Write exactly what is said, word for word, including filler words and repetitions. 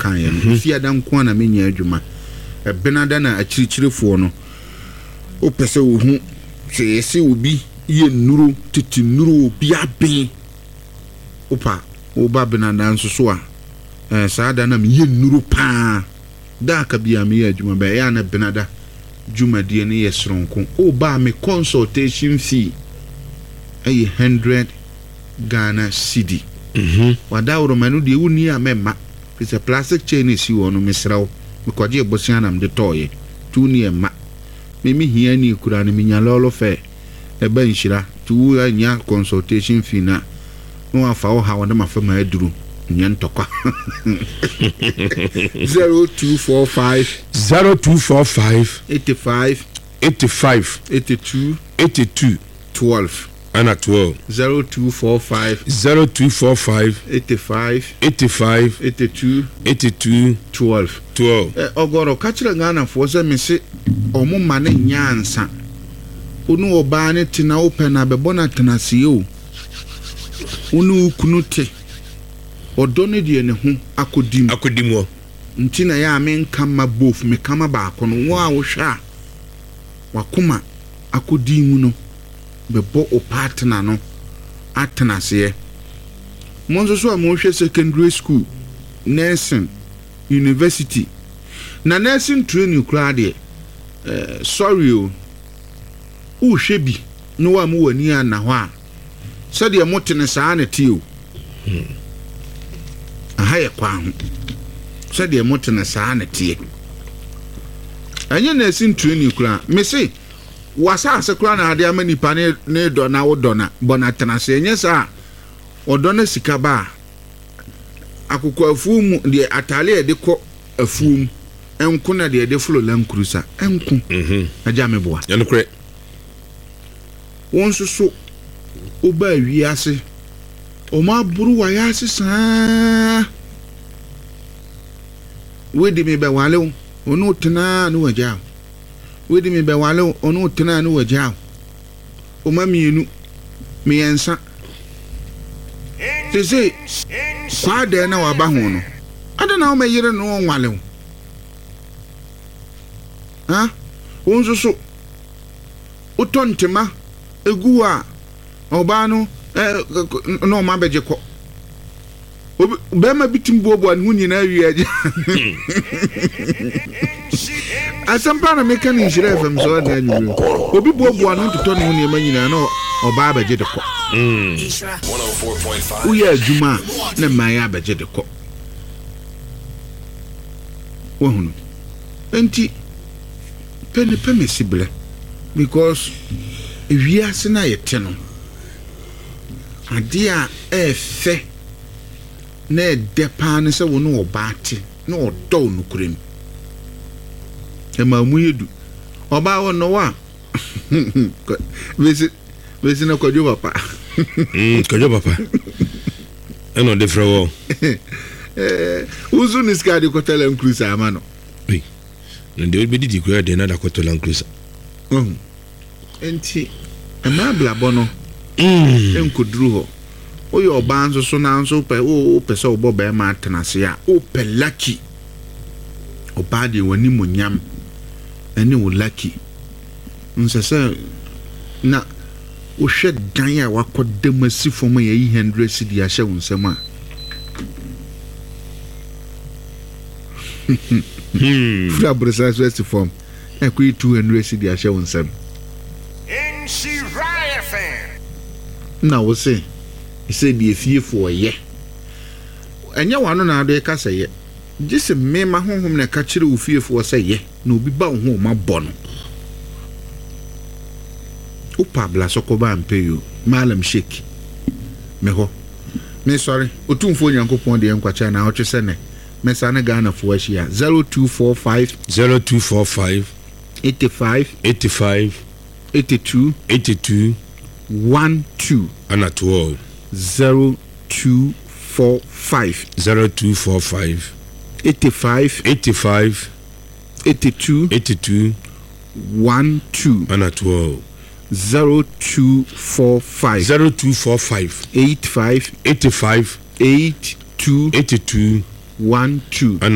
kan ye fi adan ko na menya adwuma e benada na akirichirefo no o pese wo hu se ese obi ye nuru titi nuru obi aben opa o ba benada nso so a eh saada na me ye nuru pa da ka bia me ye adwuma ba ya na benada dwuma die ne ye sronko o ba me consultation fee ay one hundred Ghana cedi mhm wada woro manu de wuni a memma it's a plastic chain isi wono mesrawo me kwaje ebosia na mde toye tu ni emma me mi hia ni kura ni minya lolo fe e ba nhira tu anya consultation fee na no afa wo ha wona mafa ma aduru nya ntokwa zero two four five zero two four five eighty-five eighty-five eighty-two eighty-two twelve and at twelve zero two four five zero two four five eighty-five eighty-five eighty-two eighty-two twelve twelve eh ogoro ka kire Ghana fo se me se omo ma ne nyansa onu oba ne tina open na be bona tenase o onu kunute odo ne de ne ho akodim akodim wo ntina ya me nkama bof me kama ba akono wo a wo hwa wakoma akodim no bebo o partner no atenase monzo so amonhwe secondary school nursing university na nursing training kura de eh sorry o u hwebi no wa mu wani ana ho a se de motene saa na ti o aha ye kwa ho se de motene saa na ti anya nursing training kura me say wasa asekura na ade amani pa ne ne do na wo do na bona tenase enye sa odo na sika ba akukọ afuum de atale e de kọ afuum enku na de de flo lankrusa enku mhm aja meboa ya nokre won soso oba wi ase o ma buru wa ya ase sa we de me be wale onu tena no waja we de me be wale onu tena no waja o ma mienu me yansa tese kwa de na wa ba ho no ade na o me yire no wale ha won soso o tontema egu a oba no eh no ma beje ko be ma bitim bobo an hunyi na wi aje asampa na meka ni njire fm so na anyu obi bobo an to no ne ma nyina na oba beje de ko mm one oh four point five uya adwuma na ma ya beje de ko wo hunu enti pene peme sible because ewiase na yete no ade a efe na depa ne se wo no obaate na odo no kurem e ma mu yedu oba wo no wa wesi wesi na kojo papa mm kojo papa eno de frewo eh uzu ni skadi ko tele nkrusa amano eh na de be didi kura de na da ko tele nkrusa mhm enti e ma blabo no mm enkoduru ho oyo oba nso so na nso pe o pese obo be ma tenase a o pe lucky oba de wani monyam ene wo lucky nsese na o hwe dan a wakodem asifo ya one hundred cedi a hye wonsem a hmm fra bresa so form e ko two hundred cedi a hye wonsem in Shiraya fan na wo se ise die fie fo ye enya wano na ado ka se ye gise me ma honhom na ka kire wo fie fo se ye na obi ba wo ho ma bo no o pabla sokoba ampeyo malam sheki me ho me sorry otumfo nyankopon de enkwacha na otwe se ne me sa ne Ghana fo ahia zero two four five zero two four five eighty-five eighty-five eighty-two eighty-two twelve and at twelve zero two four five zero two four five eighty-five eighty-five eighty-two eighty-two twelve and at twelve zero two four five zero two four five eighty-five eighty-five eighty-two eighty-two twelve